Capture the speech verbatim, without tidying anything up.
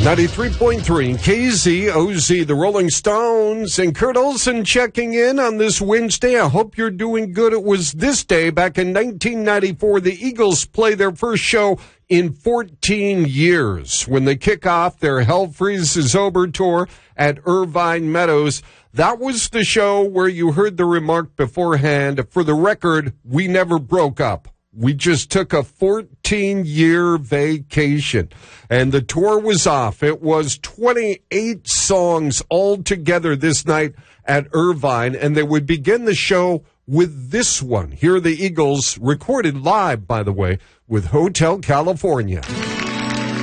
ninety-three point three K Z O Z, the Rolling Stones, and Kurt Olsen checking in on this Wednesday. I hope you're doing good. It was this day back in nineteen ninety-four. The Eagles play their first show in fourteen years when they kick off their Hell Freezes Over tour at Irvine Meadows. That was the show where you heard the remark beforehand, for the record, we never broke up. We just took a fourteen-year vacation, and the tour was off. It was twenty-eight songs all together this night at Irvine, and they would begin the show with this one. Here are the Eagles, recorded live, by the way, with Hotel California.